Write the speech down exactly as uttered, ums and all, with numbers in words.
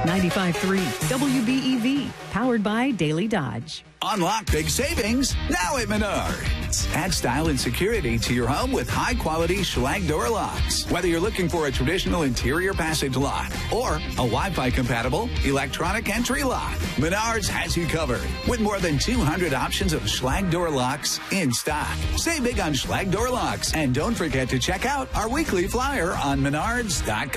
ninety-five point three W B E V, powered by Daily Dodge. Unlock big savings now at Menards. Add style and security to your home with high-quality Schlage door locks. Whether you're looking for a traditional interior passage lock or a Wi-Fi compatible electronic entry lock, Menards has you covered with more than two hundred options of Schlage door locks in stock. Save big on Schlage door locks, and don't forget to check out our weekly flyer on Menards dot com.